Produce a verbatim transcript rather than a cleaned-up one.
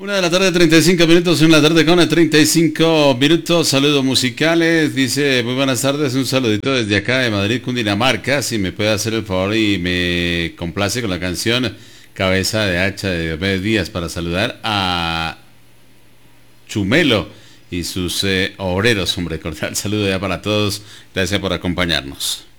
Una de la tarde, treinta y cinco minutos, una de la tarde con treinta y cinco minutos, saludos musicales, dice, muy buenas tardes, un saludito desde acá de Madrid, Cundinamarca, si me puede hacer el favor y me complace con la canción Cabeza de Hacha de Diomedes Díaz para saludar a Chumelo y sus eh, obreros, hombre, cordial saludo ya para todos, gracias por acompañarnos.